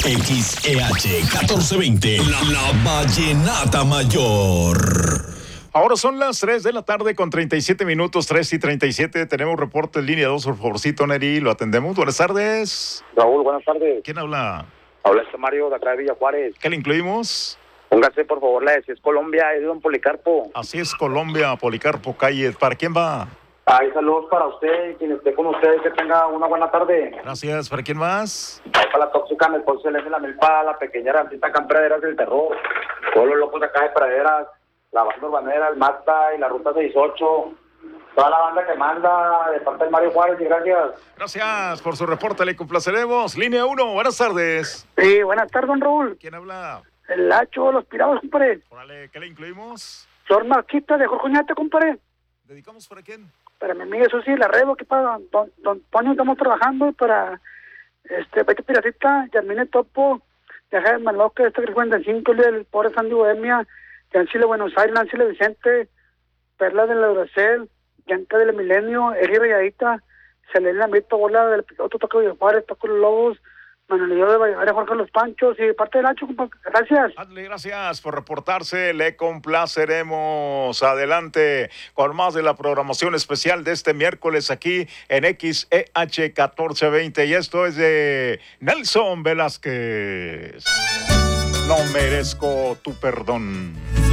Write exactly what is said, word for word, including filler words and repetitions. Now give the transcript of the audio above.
X E H catorce veinte, la, la Vallenata Mayor. Ahora son las tres de la tarde con treinta y siete minutos, tres y treinta y siete. Tenemos reporte en línea dos, por favorcito, Neri. Lo atendemos. Buenas tardes. Raúl, buenas tardes. ¿Quién habla? Habla este Mario de acá de Villa Juárez. ¿Qué le incluimos? Póngase, por favor, la de Si es Colombia, es Don Policarpo. Así es, Colombia, Policarpo Calle. ¿Para quién va? Ay, saludos para usted y quien esté con usted, que tenga una buena tarde. Gracias. ¿Para quién más? Ay, para la tóxica, me esposo de la Melpa, la pequeña Rancita acá en Praderas del Terror. Todos los locos de acá de Praderas, la banda urbanera, el Mazda y la ruta sesenta y ocho. Toda la banda que manda de parte de Mario Juárez, y gracias. Gracias por su reporte, le complaceremos. Línea uno, buenas tardes. Sí, buenas tardes, don Raúl. ¿Quién habla? El Lacho, los pirados, compadre. Órale, ¿qué le incluimos? Son Marquita de Jorjoñate, compadre. ¿Dedicamos para quién? Para mi amiga Susi Larredo, que para don, don Toño estamos trabajando, para este Betty Piratita, Yarmine Topo, Yaja de Maloca, este cuarenta y cinco, el pobre Sandy Bohemia, Yancy de Buenos Aires, Nancy de Vicente, Perla de la Duracel, Yanka de la Milenio, Eri Rayadita, Selena Mito, Bola del Piloto, Toco de Juárez, Toco los Lobos, Manuel de Valladolid, Jorge Los Panchos, y de parte del Nacho, gracias. Dale, gracias por reportarse, le complaceremos. Adelante con más de la programación especial de este miércoles aquí en X E H catorce veinte, y esto es de Nelson Velázquez. No merezco tu perdón.